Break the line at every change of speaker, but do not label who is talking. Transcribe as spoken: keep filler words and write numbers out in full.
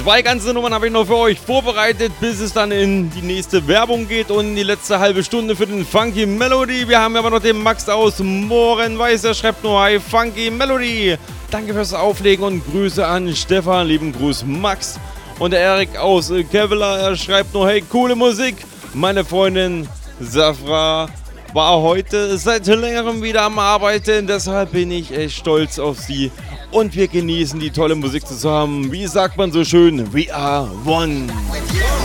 Zwei ganze Nummern habe ich noch für euch vorbereitet, bis es dann in die nächste Werbung geht und in die letzte halbe Stunde für den Funky Melody. Wir haben aber noch den Max aus Mohrenweiß, der schreibt nur Hi Funky Melody. Danke fürs Auflegen und Grüße an Stefan, lieben Gruß Max. Und der Erik aus Kevlar, er schreibt nur Hey, coole Musik. Meine Freundin Safra war heute seit längerem wieder am Arbeiten, deshalb bin ich echt stolz auf sie. Und wir genießen die tolle Musik zusammen. Wie sagt man so schön? We are one.